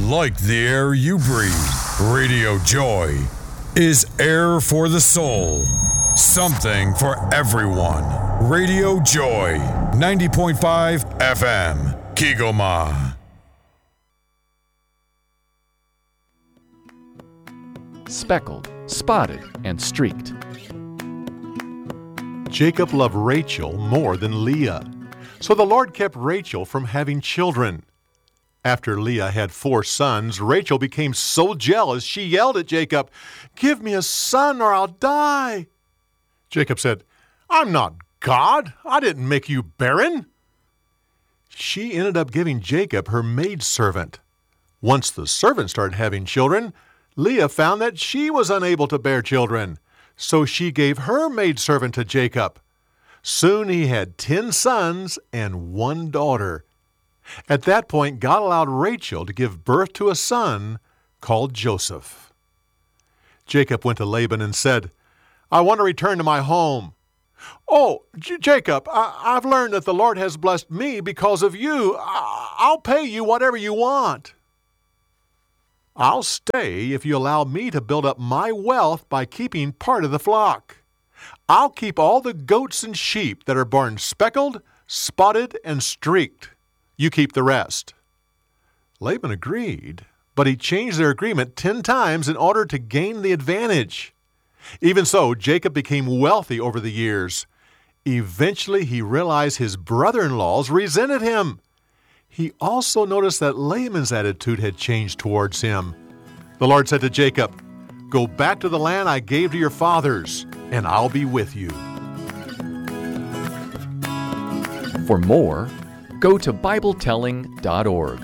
Like the air you breathe, Radio Joy is air for the soul. Something for everyone. Radio Joy, 90.5 FM, Kigoma. Speckled, spotted, and streaked. Jacob loved Rachel more than Leah, so the Lord kept Rachel from having children. After Leah had 4 sons, Rachel became so jealous she yelled at Jacob, "Give me a son or I'll die." Jacob said, "I'm not God. I didn't make you barren." She ended up giving Jacob her maidservant. Once the servant started having children, Leah found that she was unable to bear children, so she gave her maidservant to Jacob. Soon he had 10 sons and 1 daughter. At that point, God allowed Rachel to give birth to a son called Joseph. Jacob went to Laban and said, "I want to return to my home." "Oh, Jacob, I've learned that the Lord has blessed me because of you. I'll pay you whatever you want." "I'll stay if you allow me to build up my wealth by keeping part of the flock. I'll keep all the goats and sheep that are born speckled, spotted, and streaked. You keep the rest." Laban agreed, but he changed their agreement 10 times in order to gain the advantage. Even so, Jacob became wealthy over the years. Eventually, he realized his brother-in-laws resented him. He also noticed that Laban's attitude had changed towards him. The Lord said to Jacob, "Go back to the land I gave to your fathers, and I'll be with you." For more, go to BibleTelling.org.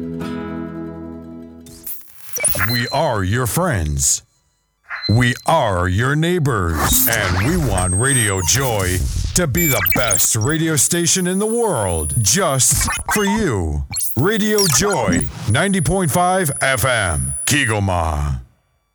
We are your friends. We are your neighbors. And we want Radio Joy to be the best radio station in the world, just for you. Radio Joy, 90.5 FM, Kigoma.